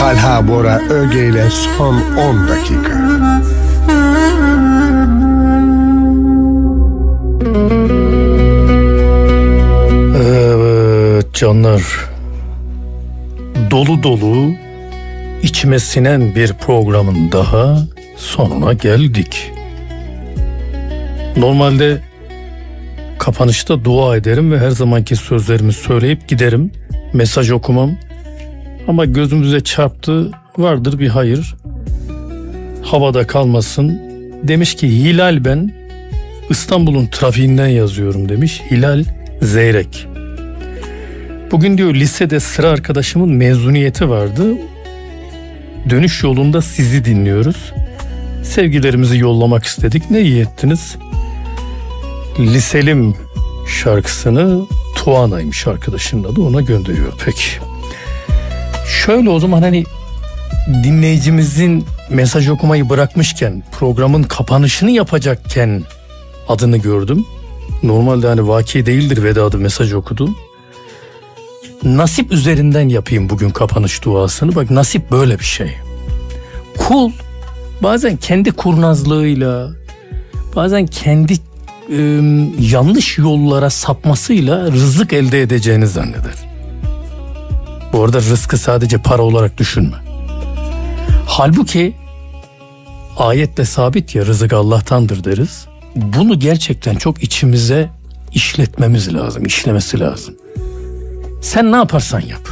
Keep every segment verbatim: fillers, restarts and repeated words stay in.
Talha Bora Öge ile son on dakika. Evet canlar, dolu dolu içime sinen bir programın daha sonuna geldik. Normalde kapanışta dua ederim ve her zamanki sözlerimi söyleyip giderim. Mesaj okumam. Ama gözümüze çarptı, vardır bir hayır. Havada kalmasın. Demiş ki Hilal, ben İstanbul'un trafiğinden yazıyorum demiş. Hilal Zeyrek. Bugün diyor lisede sıra arkadaşımın mezuniyeti vardı. Dönüş yolunda sizi dinliyoruz. Sevgilerimizi yollamak istedik. Ne iyi ettiniz. Liselim şarkısını Tuana'ymış arkadaşının adı, ona gönderiyor. Peki. Şöyle o zaman, hani dinleyicimizin mesaj okumayı bırakmışken, programın kapanışını yapacakken adını gördüm. Normalde hani vaki değildir vedadı mesaj okudu. Nasip üzerinden yapayım bugün kapanış duasını. Bak, nasip böyle bir şey. Kul bazen kendi kurnazlığıyla, bazen kendi e, yanlış yollara sapmasıyla rızık elde edeceğini zanneder. Bu arada rızkı sadece para olarak düşünme. Halbuki ayette sabit ya, rızık Allah'tandır deriz. Bunu gerçekten çok içimize işletmemiz lazım, işlemesi lazım. Sen ne yaparsan yap,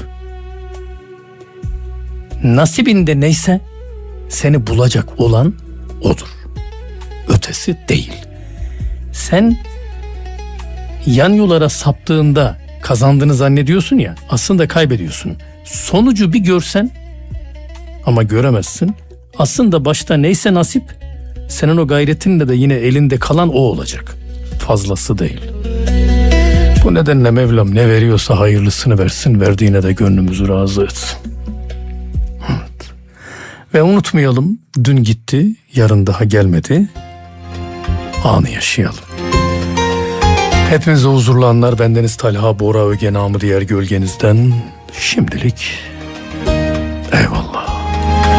nasibinde neyse seni bulacak olan odur. Ötesi değil. Sen yan yollara saptığında kazandığını zannediyorsun ya, aslında kaybediyorsun. Sonucu bir görsen ama göremezsin. Aslında başta neyse nasip, senin o gayretinle de yine elinde kalan o olacak. Fazlası değil. Bu nedenle Mevlam ne veriyorsa hayırlısını versin, verdiğine de gönlümüzü razı etsin. Evet. Ve unutmayalım, dün gitti, yarın daha gelmedi. Anı yaşayalım. Hepinize huzurlu anlar. Bendeniz Talha Bora Öge, namı diğer gölgenizden. Şimdilik eyvallah.